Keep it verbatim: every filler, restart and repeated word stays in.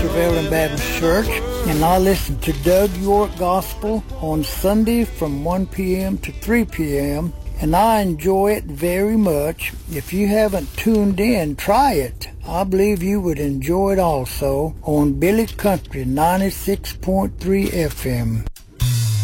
Prevailing Baptist Church, and I listen to Doug York Gospel on Sunday from one p.m. to three p.m., and I enjoy it very much. If you haven't tuned in, try it. I believe you would enjoy it also on Billy Country ninety-six point three F M.